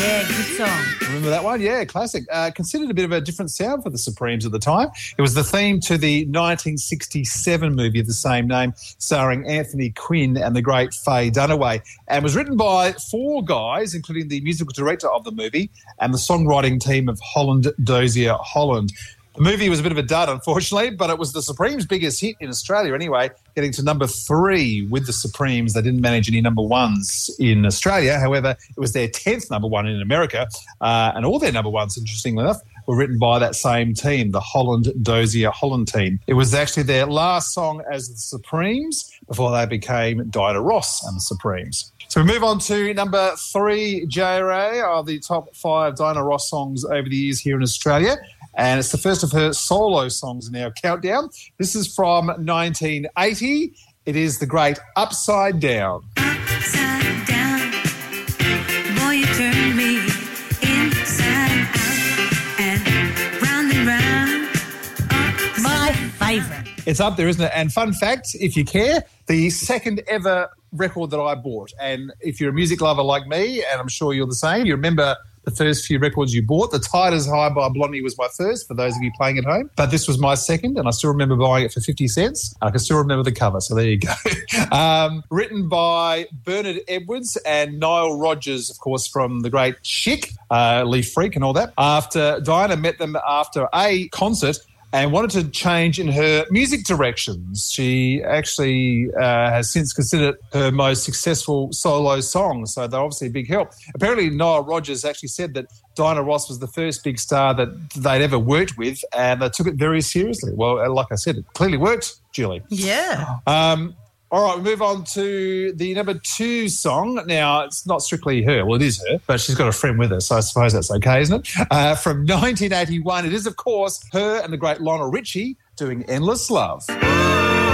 Yeah, good song. Remember that one? Yeah, classic. Considered a bit of a different sound for the Supremes at the time. It was the theme to the 1967 movie of the same name, starring Anthony Quinn and the great Faye Dunaway, and was written by 4 guys, including the musical director of the movie and the songwriting team of Holland Dozier Holland. The movie was a bit of a dud, unfortunately, but it was the Supremes' biggest hit in Australia anyway, getting to number 3 with the Supremes. They didn't manage any number 1s in Australia. However, it was their 10th number 1 in America, and all their number 1s, interestingly enough, were written by that same team, the Holland Dozier Holland team. It was actually their last song as the Supremes before they became Diana Ross and the Supremes. So we move on to number 3, JRA, of the top 5 Diana Ross songs over the years here in Australia. And it's the first of her solo songs in our countdown. This is from 1980. It is the great Upside Down. Upside down, boy, you turn me inside out and round. My favourite. It's up there, isn't it? And fun fact, if you care, the second ever record that I bought. And if you're a music lover like me, and I'm sure you're the same, you remember the first few records you bought. The Tide is High by Blondie was my first, for those of you playing at home. But this was my second, and I still remember buying it for 50 cents. I can still remember the cover, so there you go. Written by Bernard Edwards and Nile Rodgers, of course, from the great Chic, Leaf Freak and all that. After Diana met them after a concert and wanted to change in her music directions. She actually has since considered her most successful solo song, so they're obviously a big help. Apparently, Nile Rodgers actually said that Diana Ross was the first big star that they'd ever worked with, and they took it very seriously. Well, like I said, it clearly worked, Julie. Yeah. All right, we move on to the number 2 song. Now, it's not strictly her. Well, it is her, but she's got a friend with her, so I suppose that's okay, isn't it? From 1981, it is, of course, her and the great Lionel Richie doing Endless Love.